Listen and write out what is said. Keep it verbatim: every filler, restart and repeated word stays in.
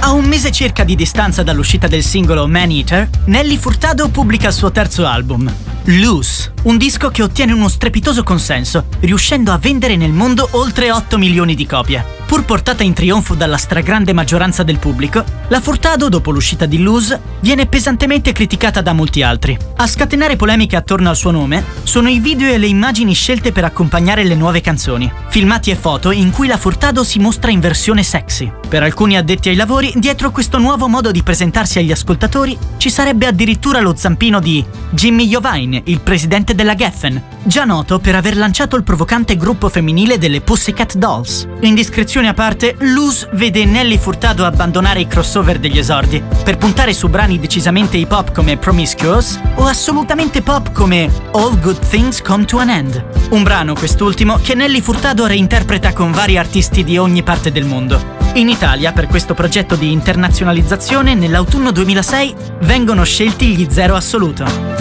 A un mese circa di distanza dall'uscita del singolo Man Eater, Nelly Furtado pubblica il suo terzo album, Loose, un disco che ottiene uno strepitoso consenso, riuscendo a vendere nel mondo oltre otto milioni di copie. Pur portata in trionfo dalla stragrande maggioranza del pubblico, la Furtado, dopo l'uscita di Loose, viene pesantemente criticata da molti altri. A scatenare polemiche attorno al suo nome sono i video e le immagini scelte per accompagnare le nuove canzoni, filmati e foto in cui la Furtado si mostra in versione sexy. Per alcuni addetti ai lavori, dietro questo nuovo modo di presentarsi agli ascoltatori ci sarebbe addirittura lo zampino di Jimmy Iovine, il presidente della Geffen, già noto per aver lanciato il provocante gruppo femminile delle Pussycat Dolls. Indiscrezioni a parte, Loose vede Nelly Furtado abbandonare i crossover degli esordi per puntare su brani decisamente hip hop come Promiscuous o assolutamente pop come All Good Things Come to an End. Un brano, quest'ultimo, che Nelly Furtado reinterpreta con vari artisti di ogni parte del mondo. In Italia, per questo progetto di internazionalizzazione, nell'autunno duemilasei vengono scelti gli Zero Assoluto.